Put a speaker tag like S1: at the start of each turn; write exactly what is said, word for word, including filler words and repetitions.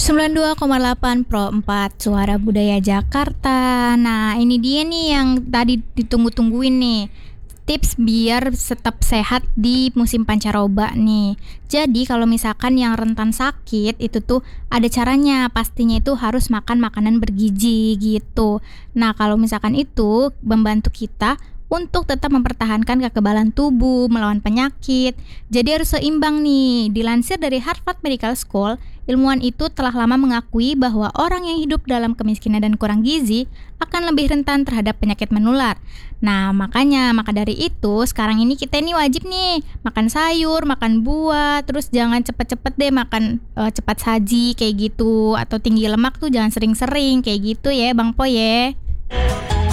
S1: sembilan puluh dua koma delapan Pro empat Suara Budaya Jakarta. Nah, ini dia nih yang tadi ditunggu-tungguin nih. Tips biar tetap sehat di musim pancaroba nih. Jadi kalau misalkan yang rentan sakit itu tuh ada caranya. Pastinya itu harus makan makanan bergizi gitu. Nah, kalau misalkan itu membantu kita untuk tetap mempertahankan kekebalan tubuh melawan penyakit. Jadi harus seimbang nih. Dilansir dari Harvard Medical School, ilmuwan itu telah lama mengakui bahwa orang yang hidup dalam kemiskinan dan kurang gizi akan lebih rentan terhadap penyakit menular. Nah, makanya maka dari itu sekarang ini kita ini wajib nih makan sayur, makan buah, terus jangan cepet-cepet deh makan uh, cepat saji kayak gitu, atau tinggi lemak tuh jangan sering-sering kayak gitu ya Bang Po ya.